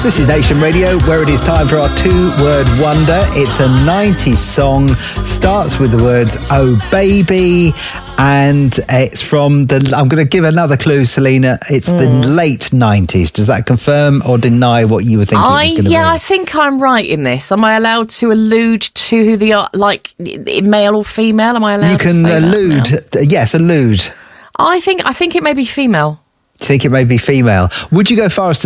This is Nation Radio, where it is time for our two-word wonder. It's a 90s song, starts with the words, oh baby, and it's from I'm going to give another clue, Selena. It's the late 90s. Does that confirm or deny what you were thinking it was going to be? Yeah, I think I'm right in this. Am I allowed to allude to who they are, like male or female? Am I allowed to say You can that allude. now? Yes, allude. I think it may be female. Think it may be female. Would you go far as to